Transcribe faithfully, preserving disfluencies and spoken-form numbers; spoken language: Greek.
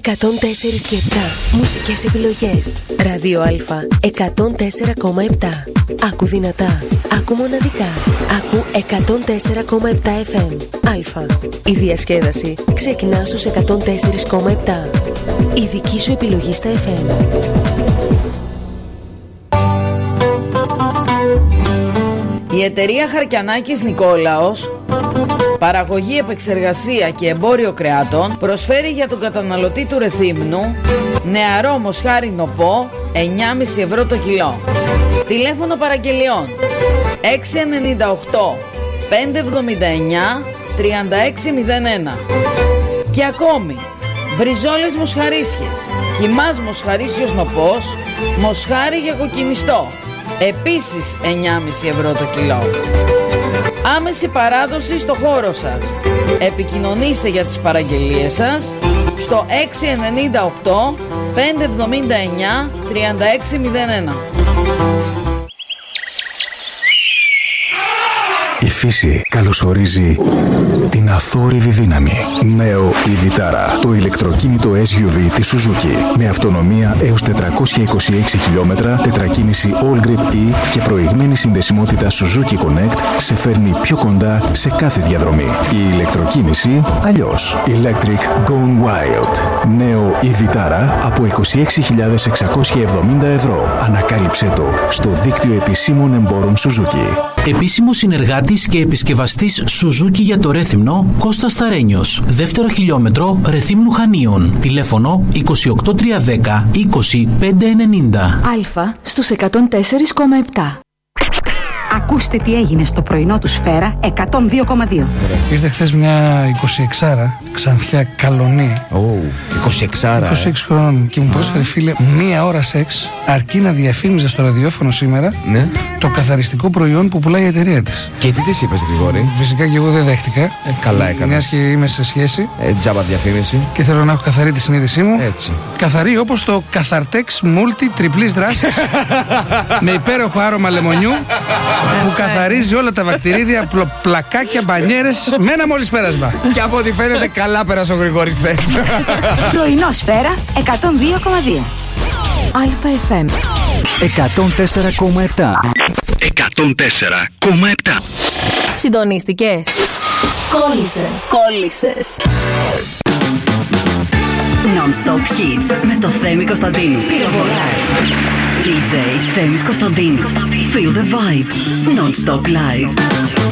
εκατόν τέσσερα και επτά. Μουσικές επιλογές. Ράδιο Α εκατόν τέσσερα κόμμα επτά. Άκου δυνατά. Άκου μοναδικά. Άκου εκατόν τέσσερα κόμμα επτά εφ εμ. Α. Η διασκέδαση ξεκινά στους εκατόν τέσσερα κόμμα επτά. Η δική σου επιλογή στα εφ εμ. Η εταιρεία Χαρκιανάκης Νικόλαος, παραγωγή, επεξεργασία και εμπόριο κρεάτων, προσφέρει για τον καταναλωτή του Ρεθύμνου νεαρό μοσχάρι νοπό εννιά κόμμα πέντε ευρώ το κιλό. Τηλέφωνο παραγγελιών έξι εννιά οκτώ πέντε εβδομήντα εννιά τριάντα έξι μηδέν ένα. Και ακόμη μπριζόλες μοσχαρίσιες, κιμάς μοσχαρίσιος νοπός, μοσχάρι για κοκκινιστό, επίσης εννιά κόμμα πέντε ευρώ το κιλό. Άμεση παράδοση στο χώρο σας. Επικοινωνήστε για τις παραγγελίες σας στο έξι εννιά οκτώ πέντε εβδομήντα εννιά τριάντα έξι μηδέν ένα. Η φύση καλωσορίζει την αθόρυβη δύναμη. Νέο η Vitara, το ηλεκτροκίνητο ες γιου βι της Suzuki. Με αυτονομία έως τετρακόσια είκοσι έξι χιλιόμετρα, τετρακίνηση All Grip E και προηγμένη συνδεσιμότητα Suzuki Connect σε φέρνει πιο κοντά σε κάθε διαδρομή. Η ηλεκτροκίνηση αλλιώς. Electric Gone Wild. Νέο η Vitara από είκοσι έξι χιλιάδες εξακόσια εβδομήντα ευρώ. Ανακάλυψέ το στο δίκτυο επισήμων εμπόρων Suzuki. Επίσημο συνεργάτης και επισκευαστής Suzuki για το Ρέθυμνο, Κώστας Ταρένιος. Δεύτερο χιλιόμετρο Ρεθύμνου Χανίων. Τηλέφωνο είκοσι οκτώ τριακόσια δέκα είκοσι πέντε ενενήντα. Α στους εκατόν τέσσερα κόμμα επτά. Ακούστε τι έγινε στο πρωινό του Σφαίρα εκατόν δύο κόμμα δύο. Ήρθε χθες μια εικοσιεξάρα, Ξανθιά Καλονή. Oh, εικοσιεξάρα. είκοσι έξι χρόνων και μου πρόσφερε, φίλε, μία ώρα σεξ αρκεί να διαφήμιζε στο ραδιόφωνο σήμερα, ναι, το καθαριστικό προϊόν που πουλάει η εταιρεία της. Και τι της είπες, Γρηγόρη? Φυσικά και εγώ δεν δέχτηκα. Ε, καλά έκανα. Μιας και είμαι σε σχέση. Ε, τζάμπα διαφήμιση. Και θέλω να έχω καθαρή τη συνείδησή μου. Έτσι. Καθαρή όπως το Καθαρτέx Multi τριπλής δράσης με υπέροχο άρωμα λεμονιού που καθαρίζει όλα τα βακτηρίδια, πλακάκια, μπανιέρες με ένα μόλις πέρασμα. Και από ό,τι φαίνεται καλά πέρασε ο Γρηγόρης χθες. Πρωινό Σφαίρα εκατόν δύο κόμμα δύο. Α εφ εμ εκατόν τέσσερα κόμμα επτά. εκατόν τέσσερα κόμμα επτά. Συντονίστηκες? Κόλλησες. Κόλλησες. Non-stop hits με το Θέμη Κωνσταντίνου. Πυροβολάει. ντι τζέι Θέμης Κωνσταντίνου. Feel the vibe. Non-stop live.